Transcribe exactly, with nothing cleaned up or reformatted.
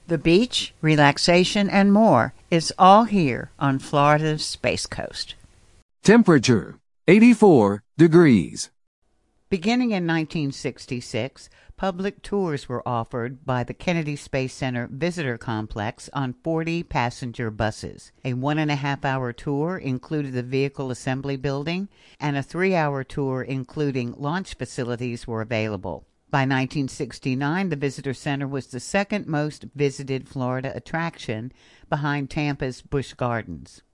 The beach, relaxation, and more is all here on Florida's Space Coast. Temperature, eighty-four degrees. Beginning in nineteen sixty-six, public tours were offered by the Kennedy Space Center Visitor Complex on forty passenger buses. A one and a half hour tour included the Vehicle Assembly Building, and a three-hour tour including launch facilities were available. By nineteen sixty-nine, the Visitor Center was the second most visited Florida attraction behind Tampa's Busch Gardens.